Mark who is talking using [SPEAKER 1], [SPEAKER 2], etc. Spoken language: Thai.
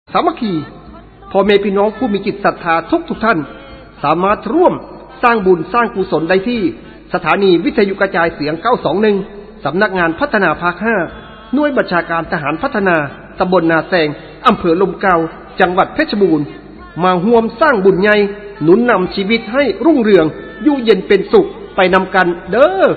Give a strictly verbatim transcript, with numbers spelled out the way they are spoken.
[SPEAKER 1] สามัคคีพ่อแม่พี่น้องผู้มีจิตศรัทธาทุกทุกท่านสามารถร่วมสร้างบุญสร้างกุศลได้ที่สถานีวิทยุกระจายเสียงเก้าสองหนึ่งสำนักงานพัฒนาภาคห้าหน่วยบัญชาการทหารพัฒนาตำบลนาแซงอำเภอลมเก่าจังหวัดเพชรบูรณ์มาร่วมสร้างบุญใหญ่หนุนนำชีวิตให้รุ่งเรืองอยู่เย็นเป็นสุขไปนำกันเด้อ